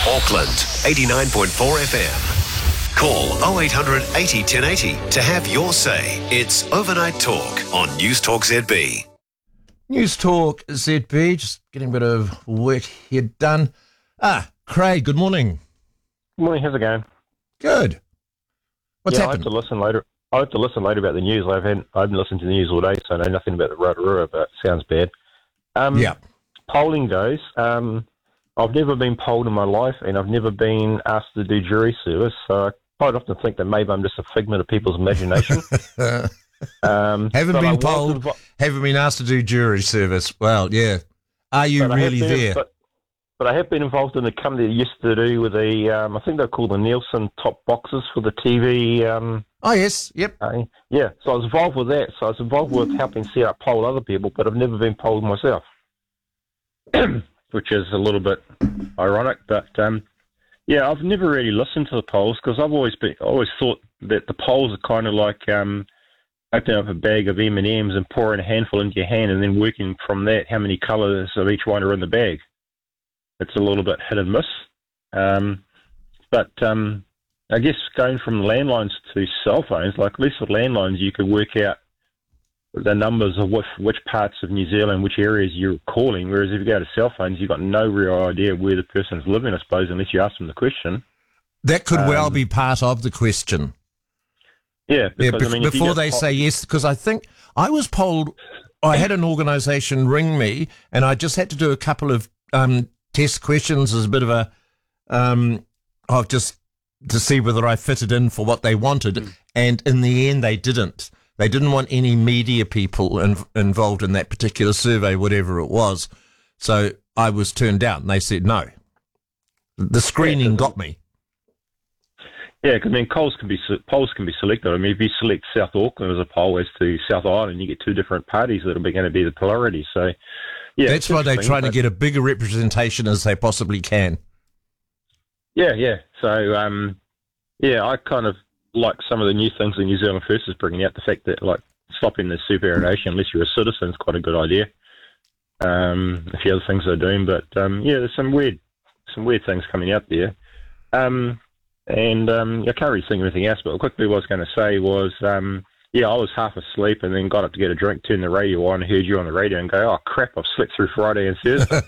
Auckland, 89.4 FM. Call 0800 80 1080 to have your say. It's Overnight Talk on News Talk ZB. News Talk ZB, just getting a bit of work here done. Craig, good morning. Good morning, how's it going? Good. What's happened? I have to listen later about the news. I've been listening to the news all day, so I know nothing about the Rotorua, but it sounds bad. Polling goes, I've never been polled in my life, and I've never been asked to do jury service, so I quite often think that maybe I'm just a figment of people's imagination. Haven't been polled, haven't been asked to do jury service. Well, yeah. Are you really there? But I have been involved in a company that used to do with I think they're called the Nielsen top boxes for the TV. Oh, yes, yep. Yeah, so I was involved with that. So I was involved with helping set up poll other people, but I've never been polled myself, which is a little bit ironic. But, I've never really listened to the polls because I've always thought that the polls are kind of like opening up a bag of M&Ms and pouring a handful into your hand and then working from that how many colours of each one are in the bag. It's a little bit hit and miss. But I guess going from landlines to cell phones, like at least with landlines, you could work out the numbers of which parts of New Zealand, which areas you're calling, whereas if you go to cell phones, you've got no real idea where the person's living, I suppose, unless you ask them the question. That could well be part of the question. Yeah, because, before they say yes, because I think I was polled, I had an organisation ring me, and I just had to do a couple of test questions as a bit of a, just to see whether I fitted in for what they wanted. And in the end, they didn't. They didn't want any media people involved in that particular survey, whatever it was. So I was turned down. And they said no. The screening got me. Yeah, because polls can be selected. I mean, if you select South Auckland as a poll as to South Island, you get two different parties that are going to be the polarity. So, yeah, that's why they're trying to get a bigger representation as they possibly can. Yeah. So, I kind of like some of the new things that New Zealand First is bringing out. The fact that like stopping the superannuation unless you're a citizen is quite a good idea. A few other things they're doing, but there's some weird things coming out there. I can't really think of anything else. But quickly, what I was going to say was, I was half asleep and then got up to get a drink, turned the radio on, heard you on the radio, and go, oh crap, I've slept through Friday and Thursday.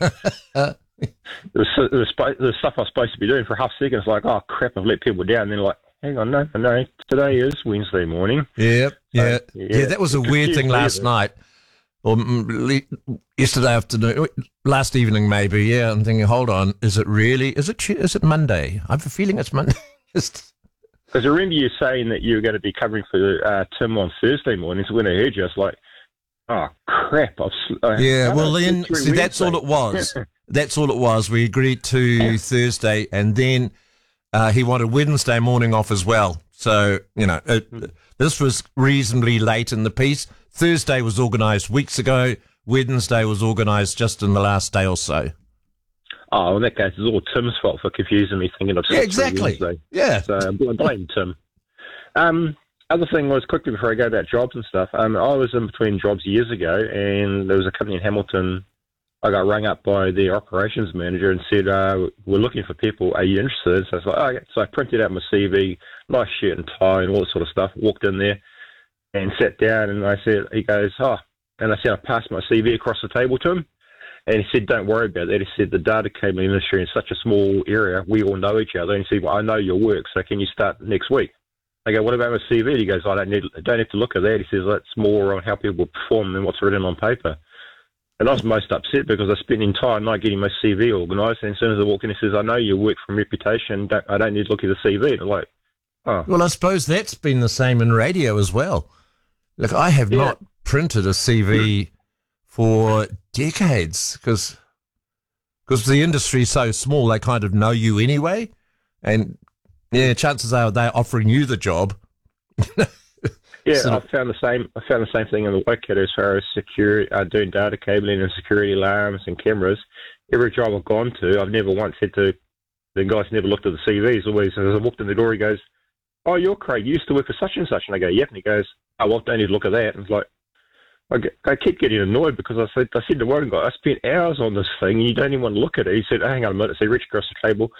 the stuff I was supposed to be doing for half a second. It's like, oh crap, I've let people down. And then like, hang on, no, today is Wednesday morning. Yep, yeah. That was a weird thing last night, or yesterday afternoon, last evening maybe. Yeah, I'm thinking, hold on, is it really? Is it Monday? I have a feeling it's Monday. Because I remember you saying that you were going to be covering for Tim on Thursday morning. So when I heard you, I was like, oh crap! That's all it was. That's all it was. We agreed to Thursday, and then he wanted Wednesday morning off as well. So, this was reasonably late in the piece. Thursday was organised weeks ago. Wednesday was organised just in the last day or so. Oh, in that case, it's all Tim's fault for confusing me thinking of exactly. Wednesday. Yeah. So I blame Tim. Other thing was, quickly before I go about jobs and stuff, I was in between jobs years ago, and there was a company in Hamilton. I got rung up by the operations manager and said, we're looking for people. Are you interested? So I was like, oh, okay. So I printed out my CV, nice shirt and tie and all that sort of stuff, walked in there and sat down, and he goes, and I said, I passed my CV across the table to him. And he said, don't worry about that. He said, the data cable industry is such a small area. We all know each other. And he said, well, I know your work, so can you start next week? I go, what about my CV? He goes, I don't have to look at that. He says, that's more on how people perform than what's written on paper. And I was most upset because I spent the entire night getting my CV organised. And as soon as I walked in, he says, I know you work from reputation. I don't need to look at the CV. And I'm like, oh. Well, I suppose that's been the same in radio as well. Look, I have not printed a CV for decades because the industry is so small, they kind of know you anyway, and chances are they're offering you the job. I found the same thing in the Waikato as far as security, doing data cabling and security alarms and cameras. Every job I've gone to, I've never once said to the guys, never looked at the CVs. Always, as I walked in the door, he goes, "Oh, you're Craig. You used to work for such and such." And I go, "Yep." And he goes, "Oh, well, don't need to look at that." And it's like, I keep getting annoyed because I said to one guy, I spent hours on this thing and you don't even want to look at it. He said, oh, hang on a minute. I said, reach across the table.